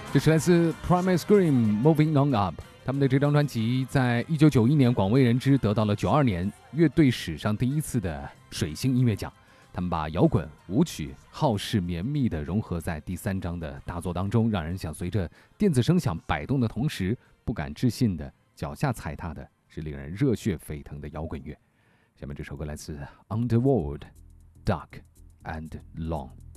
这是来自 Primal Scream Moving On Up， 他们的这张专辑在1991年广为人知，得到了92年乐队史上第一次的水星音乐奖。他们把摇滚、舞曲浩世绵密地融合在第3章的大作当中，让人想随着电子声响摆动的同时，不敢置信的脚下踩踏的是令人热血沸腾的摇滚乐。下面这首歌来自 Underworld Dark and Long。